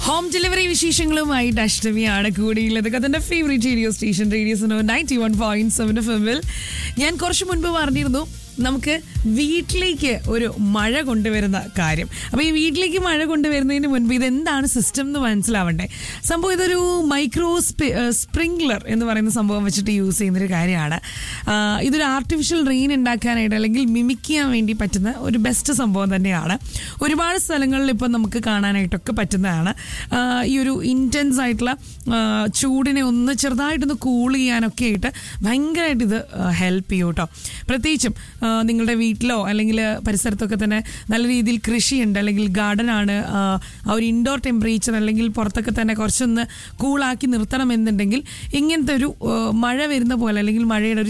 Home delivery വിശേഷങ്ങളുമായിട്ട് അഷ്ടമിയാണ് കൂടിയുള്ളത്. അതിൻ്റെ favourite radio station radio 91.7 FM-ൽ ഞാൻ കുറച്ച് മുൻപ് പറഞ്ഞിരുന്നു നമുക്ക് വീട്ടിലേക്ക് ഒരു മഴ കൊണ്ടുവരുന്ന കാര്യം. അപ്പോൾ ഈ വീട്ടിലേക്ക് മഴ കൊണ്ടുവരുന്നതിന് മുൻപ് ഇതെന്താണ് സിസ്റ്റം എന്ന് മനസ്സിലാവണ്ടേ. സംഭവം ഇതൊരു മൈക്രോ സ്പ്രിംഗ്ലർ എന്ന് പറയുന്ന സംഭവം വെച്ചിട്ട് യൂസ് ചെയ്യുന്നൊരു കാര്യമാണ്. ഇതൊരു ആർട്ടിഫിഷ്യൽ റെയിൻ ഉണ്ടാക്കാനായിട്ട് അല്ലെങ്കിൽ മിമിക് ചെയ്യാൻ വേണ്ടി പറ്റുന്ന ഒരു ബെസ്റ്റ് സംഭവം തന്നെയാണ്. ഒരുപാട് സ്ഥലങ്ങളിൽ ഇപ്പം നമുക്ക് കാണാനായിട്ടൊക്കെ പറ്റുന്നതാണ്. ഈ ഒരു ഇൻറ്റൻസ് ആയിട്ടുള്ള ചൂടിനെ ഒന്ന് ചെറുതായിട്ടൊന്ന് കൂൾ ചെയ്യാനൊക്കെ ആയിട്ട് ഭയങ്കരമായിട്ട് ഇത് ഹെൽപ്പ് ചെയ്യും കേട്ടോ. പ്രത്യേകിച്ചും നിങ്ങളുടെ വീട്ടിലോ അല്ലെങ്കിൽ പരിസരത്തൊക്കെ തന്നെ നല്ല രീതിയിൽ കൃഷിയുണ്ട്, അല്ലെങ്കിൽ ഗാർഡനാണ്, ആ ഒരു ഇൻഡോർ ടെമ്പറേച്ചർ അല്ലെങ്കിൽ പുറത്തൊക്കെ തന്നെ കുറച്ചൊന്ന് കൂളാക്കി നിർത്തണം എന്നുണ്ടെങ്കിൽ ഇങ്ങനത്തെ ഒരു മഴ വരുന്ന പോലെ അല്ലെങ്കിൽ മഴയുടെ ഒരു